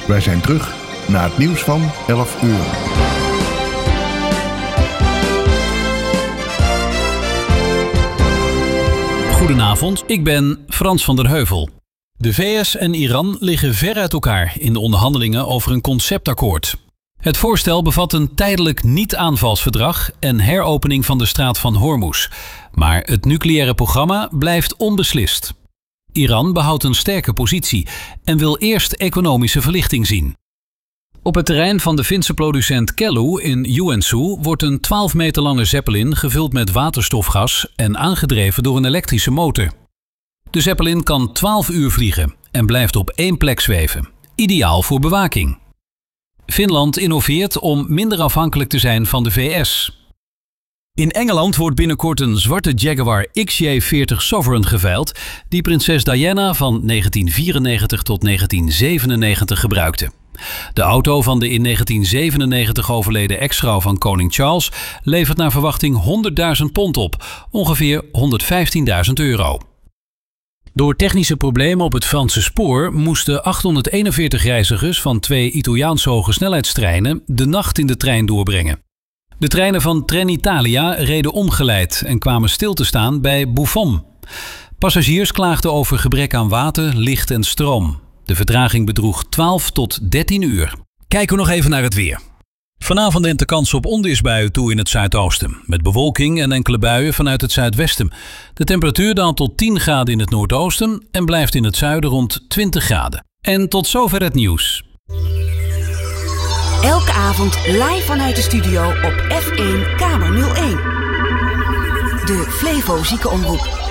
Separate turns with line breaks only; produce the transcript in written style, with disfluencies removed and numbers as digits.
Wij zijn terug na het nieuws van 11 uur.
Goedenavond, ik ben Frans van der Heuvel. De VS en Iran liggen ver uit elkaar in de onderhandelingen over een conceptakkoord. Het voorstel bevat een tijdelijk niet-aanvalsverdrag en heropening van de straat van Hormuz. Maar het nucleaire programma blijft onbeslist. Iran behoudt een sterke positie en wil eerst economische verlichting zien. Op het terrein van de Finse producent Kello in Joensuu wordt een 12 meter lange Zeppelin gevuld met waterstofgas en aangedreven door een elektrische motor. De Zeppelin kan 12 uur vliegen en blijft op één plek zweven. Ideaal voor bewaking. Finland innoveert om minder afhankelijk te zijn van de VS. In Engeland wordt binnenkort een zwarte Jaguar XJ40 Sovereign geveild die prinses Diana van 1994 tot 1997 gebruikte. De auto van de in 1997 overleden ex-vrouw van koning Charles levert naar verwachting 100.000 pond op, ongeveer €115.000. Door technische problemen op het Franse spoor moesten 841 reizigers van 2 Italiaanse hogesnelheidstreinen de nacht in de trein doorbrengen. De treinen van Trenitalia reden omgeleid en kwamen stil te staan bij Buffon. Passagiers klaagden over gebrek aan water, licht en stroom. De vertraging bedroeg 12 tot 13 uur. Kijken we nog even naar het weer. Vanavond neemt de kans op onweersbuien toe in het zuidoosten, met bewolking en enkele buien vanuit het zuidwesten. De temperatuur daalt tot 10 graden in het noordoosten en blijft in het zuiden rond 20 graden. En tot zover het nieuws.
Elke avond live vanuit de studio op F1 Kamer 01. De Flevo Ziekenomroep.